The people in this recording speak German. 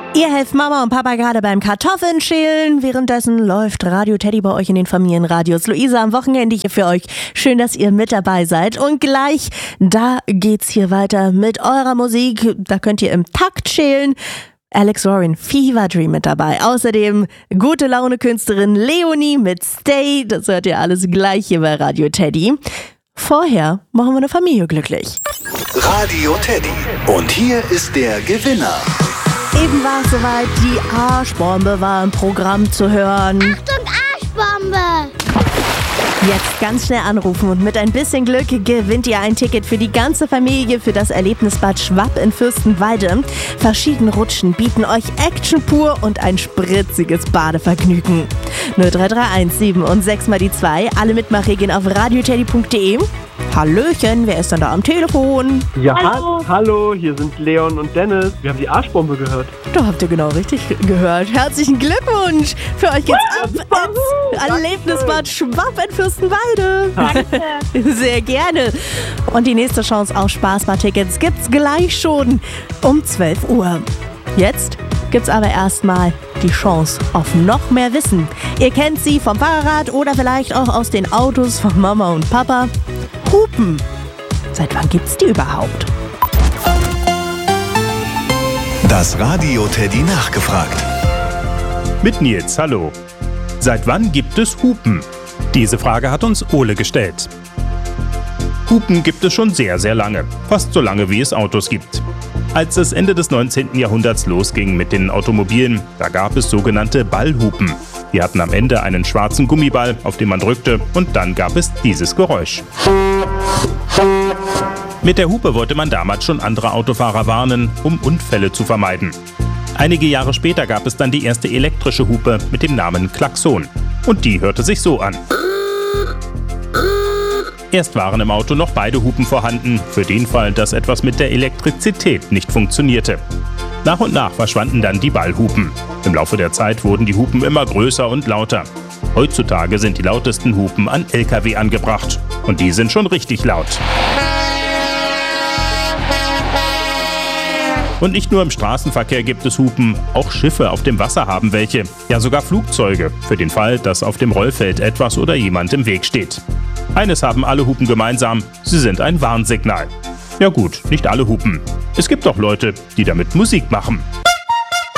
Ihr helft Mama und Papa gerade beim Kartoffeln schälen. Währenddessen läuft Radio Teddy bei euch in den Familienradios. Luisa am Wochenende hier für euch. Schön, dass ihr mit dabei seid. Und gleich, da geht's hier weiter mit eurer Musik. Da könnt ihr im Takt schälen. Alex Warren, Fever Dream mit dabei. Außerdem gute Laune Künstlerin Leonie mit Stay. Das hört ihr alles gleich hier bei Radio Teddy. Vorher machen wir eine Familie glücklich. Radio Teddy. Und hier ist der Gewinner. Eben war es soweit, die Arschbombe war im Programm zu hören. Achtung, Arschbombe! Jetzt ganz schnell anrufen und mit ein bisschen Glück gewinnt ihr ein Ticket für die ganze Familie für das Erlebnisbad Schwapp in Fürstenwalde. Verschiedene Rutschen bieten euch Action pur und ein spritziges Badevergnügen. 0331 7 und 6 mal die 2. Alle Mitmachregeln auf radioteddy.de. Hallöchen, wer ist denn da am Telefon? Ja, hallo, hier sind Leon und Dennis. Wir haben die Arschbombe gehört. Da habt ihr genau richtig gehört. Herzlichen Glückwunsch! Für euch geht's ab ins Erlebnisbad Schwapp in Fürstenwalde. Danke. Sehr gerne. Und die nächste Chance auf Spaßbad-Tickets gibt's gleich schon um 12 Uhr. Jetzt gibt's aber erstmal die Chance auf noch mehr Wissen. Ihr kennt sie vom Fahrrad oder vielleicht auch aus den Autos von Mama und Papa. Hupen. Seit wann gibt's die überhaupt? Das Radio Teddy nachgefragt. Mit Nils, hallo. Seit wann gibt es Hupen? Diese Frage hat uns Ole gestellt. Hupen gibt es schon sehr, sehr lange. Fast so lange, wie es Autos gibt. Als es Ende des 19. Jahrhunderts losging mit den Automobilen, da gab es sogenannte Ballhupen. Die hatten am Ende einen schwarzen Gummiball, auf den man drückte, und dann gab es dieses Geräusch. Mit der Hupe wollte man damals schon andere Autofahrer warnen, um Unfälle zu vermeiden. Einige Jahre später gab es dann die erste elektrische Hupe mit dem Namen Klaxon. Und die hörte sich so an. Erst waren im Auto noch beide Hupen vorhanden, für den Fall, dass etwas mit der Elektrizität nicht funktionierte. Nach und nach verschwanden dann die Ballhupen. Im Laufe der Zeit wurden die Hupen immer größer und lauter. Heutzutage sind die lautesten Hupen an LKW angebracht. Und die sind schon richtig laut. Und nicht nur im Straßenverkehr gibt es Hupen, auch Schiffe auf dem Wasser haben welche. Ja, sogar Flugzeuge, für den Fall, dass auf dem Rollfeld etwas oder jemand im Weg steht. Eines haben alle Hupen gemeinsam, sie sind ein Warnsignal. Ja gut, nicht alle Hupen. Es gibt auch Leute, die damit Musik machen.